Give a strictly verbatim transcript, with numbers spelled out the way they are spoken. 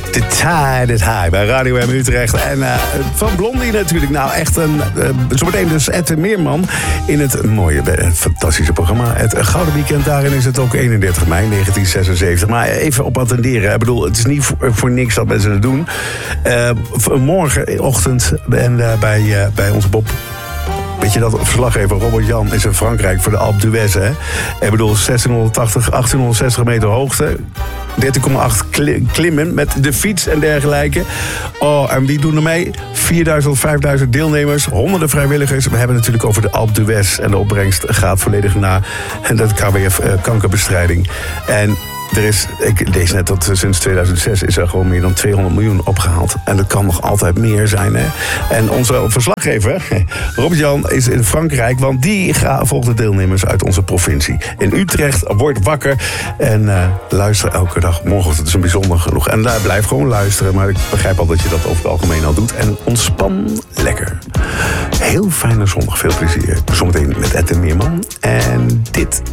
The Tide is High bij Radio M Utrecht. En uh, van Blondie natuurlijk. Nou, echt een... Uh, zometeen dus Ed Meerman in het mooie, het fantastische programma. Het Gouden Weekend, daarin is het ook eenendertig mei negentien zesenzeventig. Maar even op attenderen. Ik bedoel, het is niet voor, voor niks dat mensen het doen. Uh, morgenochtend en, uh, bij, uh, bij onze Bob... Weet je dat verslaggever Robert Jan is in Frankrijk voor de Alpe d'Huez, hè? Ik bedoel, zestienhonderdtachtig, achttienhonderdzestig meter hoogte. dertien komma acht klimmen met de fiets en dergelijke. Oh, en wie doen er mee? vierduizend, vijfduizend deelnemers, honderden vrijwilligers. We hebben het natuurlijk over de Alpe d'Huez. En de opbrengst gaat volledig naar de K W F uh, kankerbestrijding. En... Er is, ik lees net dat sinds tweeduizend zes is er gewoon meer dan tweehonderd miljoen opgehaald. En dat kan nog altijd meer zijn, hè. En onze verslaggever, Robert-Jan, is in Frankrijk. Want die gaat, volgt de deelnemers uit onze provincie. In Utrecht, wordt wakker. En uh, luister elke dag. Morgenochtend is een bijzonder genoeg. En uh, blijf gewoon luisteren. Maar ik begrijp al dat je dat over het algemeen al doet. En ontspan lekker. Heel fijne zondag. Veel plezier. Zometeen met Ed Meerman. En dit...